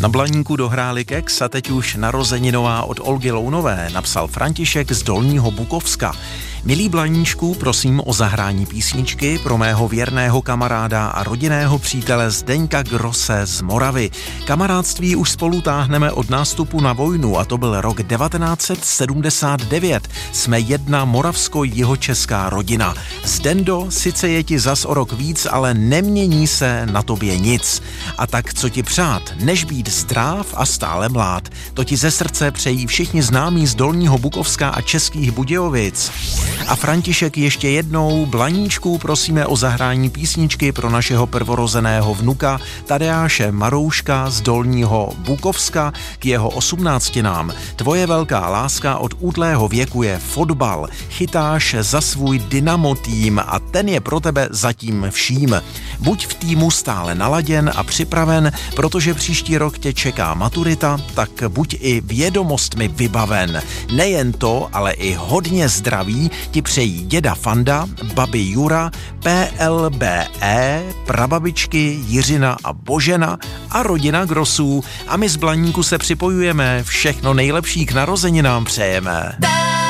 Na Blaníku dohráli kex a teď už narozeninová od Olgy Lounové, napsal František z Dolního Bukovska. Milí Blaníčku, prosím o zahrání písničky pro mého věrného kamaráda a rodinného přítele Zdeňka Grosse z Moravy. Kamarádství už spolu táhneme od nástupu na vojnu a to byl rok 1979. Jsme jedna moravsko-jihočeská rodina. Zdendo, sice je ti zas o rok víc, ale nemění se na tobě nic. A tak co ti přát, než být zdrav a stále mlád. To ti ze srdce přejí všichni známí z Dolního Bukovska a Českých Budějovic. A František ještě jednou, Blaníčku, prosíme o zahrání písničky pro našeho prvorozeného vnuka Tadeáše Marouška z Dolního Bukovska k jeho 18. Tvoje velká láska od útlého věku je fotbal. Chytáš za svůj Dynamo tým a ten je pro tebe zatím vším. Buď v týmu stále naladěn a připraven, protože příští rok tě čeká maturita, tak buď i vědomostmi vybaven. Nejen to, ale i hodně zdraví ti přejí děda Fanda, babi Jura, PLBE, prababičky Jiřina a Božena a rodina Grossů. A my z Blaníku se připojujeme, všechno nejlepší k narozeninám přejeme.